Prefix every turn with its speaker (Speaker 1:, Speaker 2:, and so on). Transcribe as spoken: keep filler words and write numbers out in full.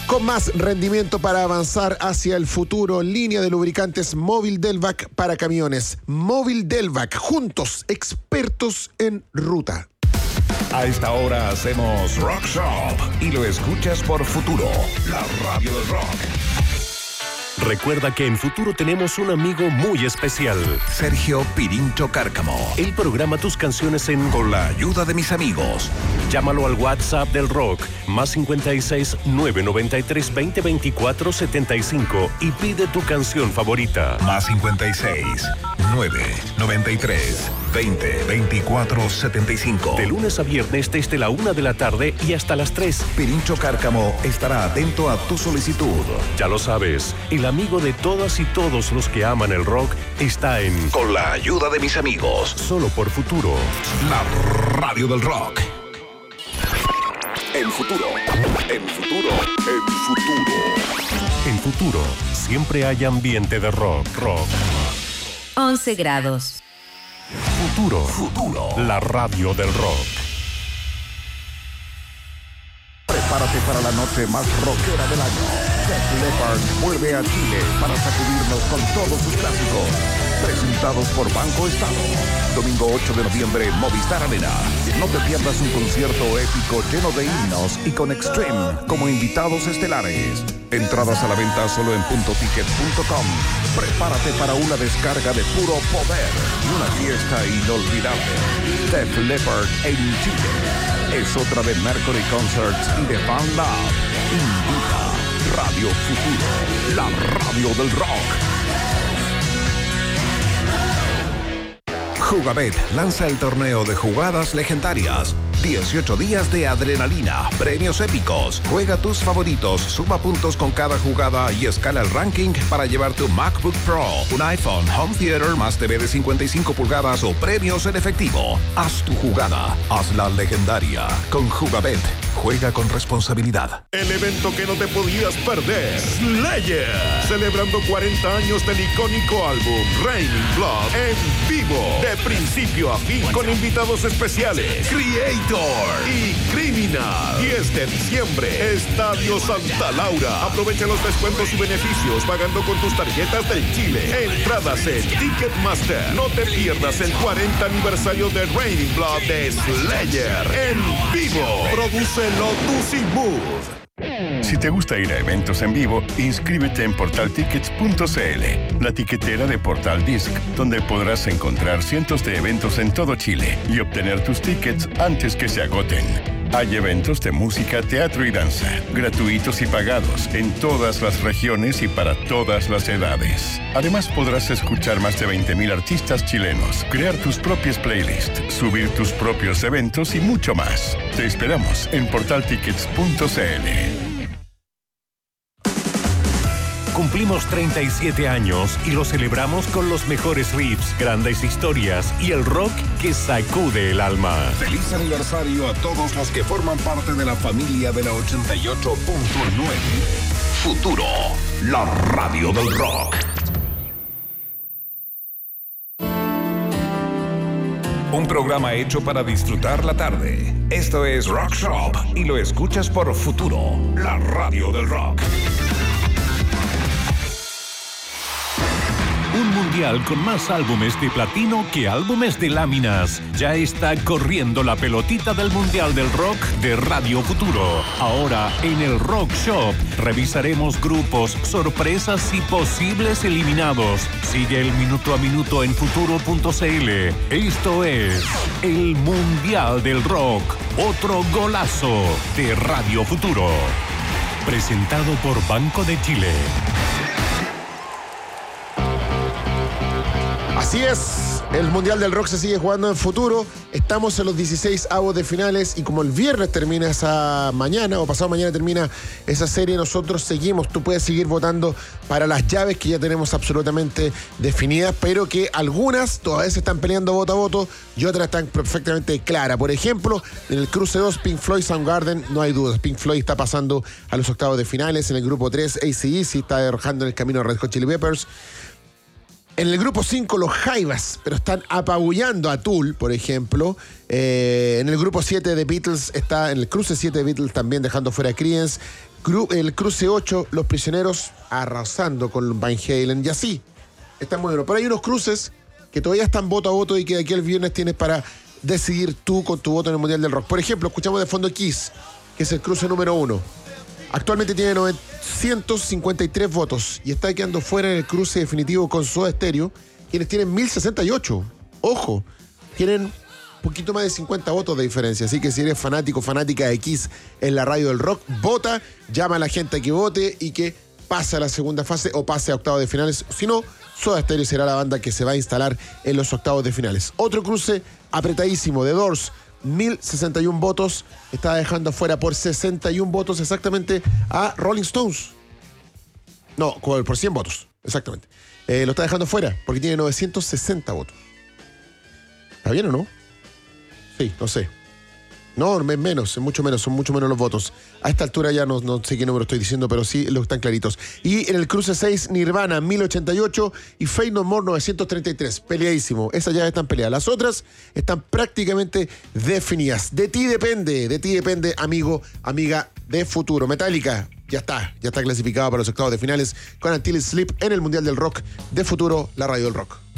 Speaker 1: Con más rendimiento para avanzar hacia el futuro, línea de lubricantes Móvil Delvac para camiones. Móvil Delvac, juntos, expertos en ruta.
Speaker 2: A esta hora hacemos Rock Shop y lo escuchas por Futuro, la radio del rock.
Speaker 3: Recuerda que en Futuro tenemos un amigo muy especial.
Speaker 2: Sergio Pirincho Cárcamo.
Speaker 3: Él programa tus canciones en
Speaker 2: Con la ayuda de mis amigos.
Speaker 3: Llámalo al WhatsApp del rock, más cincuenta y seis, nueve noventa y tres, veinte, veinticuatro, setenta y cinco y pide tu canción favorita.
Speaker 2: Más cincuenta y seis, nueve noventa y tres, veinte, veinticuatro, setenta y cinco.
Speaker 3: De lunes a viernes desde la una de la tarde y hasta las tres.
Speaker 2: Pirincho Cárcamo estará atento a tu solicitud.
Speaker 3: Ya lo sabes, el amigo de todas y todos los que aman el rock está en
Speaker 2: Con la ayuda de mis amigos.
Speaker 3: Solo por Futuro,
Speaker 2: la radio del rock. En Futuro, en Futuro, en Futuro.
Speaker 3: En Futuro, siempre hay ambiente de rock, rock.
Speaker 4: once grados.
Speaker 3: Futuro,
Speaker 2: Futuro.
Speaker 3: La radio del rock.
Speaker 2: Prepárate para la noche más rockera del año. Def Leppard vuelve a Chile para sacudirnos con todos sus clásicos. Presentados por Banco Estado. Domingo ocho de noviembre, Movistar Arena. No te pierdas un concierto épico lleno de himnos y con Extreme como invitados estelares. Entradas a la venta solo en punto ticket punto com. Prepárate para una descarga de puro poder y una fiesta inolvidable. Def Leppard en Chile. Es otra de Mercury Concerts y de Fan Lab. Invita Radio Futuro, la radio del rock. Jugabet lanza el torneo de jugadas legendarias. dieciocho días de adrenalina, premios épicos. Juega tus favoritos, suma puntos con cada jugada y escala el ranking para llevar tu MacBook Pro, un iPhone, home theater más T V de cincuenta y cinco pulgadas o premios en efectivo. Haz tu jugada, hazla legendaria. Con Jugabet, juega con responsabilidad.
Speaker 5: El evento que no te podías perder, Slayer, celebrando cuarenta años del icónico álbum Raining Blood en vivo, de principio a fin, con invitados especiales, Creator y Criminal. diez de diciembre, Estadio Santa Laura. Aprovecha los descuentos y beneficios pagando con tus tarjetas del Chile. Entradas en Ticketmaster. No te pierdas el cuarenta aniversario de Raining Blood de Slayer en vivo. Produce Lotus y Mood.
Speaker 6: Si te gusta ir a eventos en vivo, inscríbete en portal tickets punto c l, la tiquetera de Portal Disc, donde podrás encontrar cientos de eventos en todo Chile y obtener tus tickets antes que se agoten. Hay eventos de música, teatro y danza, gratuitos y pagados, en todas las regiones y para todas las edades. Además, podrás escuchar más de veinte mil artistas chilenos, crear tus propias playlists, subir tus propios eventos y mucho más. Te esperamos en portal tickets punto c l.
Speaker 3: Cumplimos treinta y siete años y lo celebramos con los mejores riffs, grandes historias y el rock que sacude el alma.
Speaker 2: Feliz aniversario a todos los que forman parte de la familia de la ochenta y ocho punto nueve. Futuro, la radio del rock. Un programa hecho para disfrutar la tarde. Esto es Rock Shop y lo escuchas por Futuro, la radio del rock.
Speaker 3: Un mundial con más álbumes de platino que álbumes de láminas. Ya está corriendo la pelotita del Mundial del Rock de Radio Futuro. Ahora en el Rock Shop revisaremos grupos, sorpresas y posibles eliminados. Sigue el minuto a minuto en futuro punto c l. Esto es el Mundial del Rock. Otro golazo de Radio Futuro. Presentado por Banco de Chile.
Speaker 1: Así es, el Mundial del Rock se sigue jugando en Futuro. Estamos en los dieciséis avos de finales y como el viernes termina esa mañana o pasado mañana termina esa serie, nosotros seguimos. Tú puedes seguir votando para las llaves que ya tenemos absolutamente definidas, pero que algunas todavía se están peleando voto a voto y otras están perfectamente claras. Por ejemplo, en el cruce dos, Pink Floyd, Soundgarden, no hay dudas. Pink Floyd está pasando a los octavos de finales. En el grupo tres, A C D C está arrojando en el camino a Red Hot Chili Peppers. En el grupo cinco, los Jaivas, pero están apabullando a Tool, por ejemplo. Eh, en el grupo siete de Beatles está, en el cruce siete de Beatles también dejando fuera a Creedence. El cruce ocho, Los Prisioneros arrasando con Van Halen y así. Está muy bueno. Pero hay unos cruces que todavía están voto a voto y que de aquí el viernes tienes para decidir tú con tu voto en el Mundial del Rock. Por ejemplo, escuchamos de fondo Kiss, que es el cruce número uno. Actualmente tiene novecientos cincuenta y tres votos y está quedando fuera en el cruce definitivo con Soda Stereo, quienes tienen mil sesenta y ocho. Ojo, tienen un poquito más de cincuenta votos de diferencia. Así que si eres fanático, fanática de Kiss en la radio del rock, vota, llama a la gente a que vote y que pase a la segunda fase o pase a octavos de finales. Si no, Soda Stereo será la banda que se va a instalar en los octavos de finales. Otro cruce apretadísimo, The Doors, mil sesenta y uno votos, está dejando fuera por sesenta y uno votos exactamente a Rolling Stones. No, por cien votos, exactamente. Eh, lo está dejando fuera porque tiene novecientos sesenta votos. ¿Está bien o no? Sí, no sé. No, menos, mucho menos, son mucho menos los votos. A esta altura ya no, no sé qué número estoy diciendo, pero sí lo están claritos. Y en el cruce seis, Nirvana, mil ochenta y ocho y Faith No More, novecientos treinta y tres. Peleadísimo. Esas ya están peleadas. Las otras están prácticamente definidas. De ti depende, de ti depende, amigo, amiga de futuro. Metallica, ya está, ya está clasificado para los octavos de finales con Until It Sleep en el Mundial del Rock de Futuro, la radio del rock.